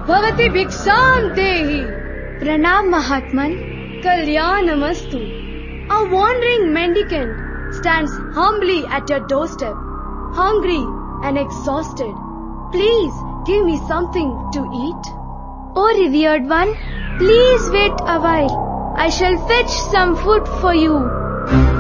Bhavati Bhikshan Dehi. Pranam Mahatman. Kalyanamastu. A wandering mendicant stands humbly at your doorstep, hungry and exhausted. Please give me something to eat. O revered one, please wait a while. I shall fetch some food for you.